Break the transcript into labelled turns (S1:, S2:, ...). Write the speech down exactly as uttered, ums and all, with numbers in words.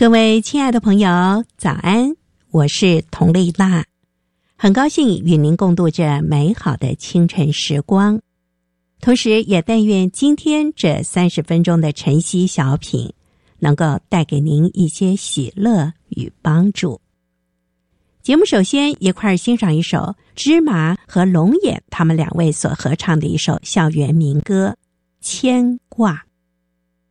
S1: 各位亲爱的朋友，早安，我是佟丽娜，很高兴与您共度这美好的清晨时光，同时也但愿今天这三十分钟的晨曦小品能够带给您一些喜乐与帮助。节目首先一块儿欣赏一首芝麻和龙眼他们两位所合唱的一首校园民歌《牵挂》。